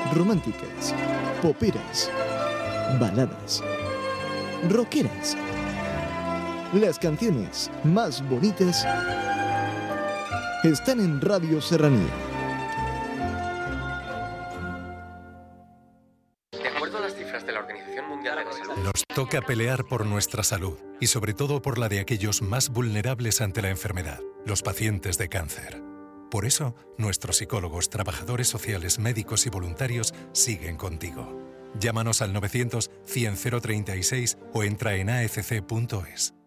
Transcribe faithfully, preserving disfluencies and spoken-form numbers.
románticas, poperas, baladas, rockeras. Las canciones más bonitas están en Radio Serranía. De acuerdo a las cifras de la Organización Mundial de la Salud, nos toca pelear por nuestra salud y sobre todo por la de aquellos más vulnerables ante la enfermedad, los pacientes de cáncer. Por eso, nuestros psicólogos, trabajadores sociales, médicos y voluntarios siguen contigo. Llámanos al novecientos, cien, cero treinta y seis o entra en a f c punto es.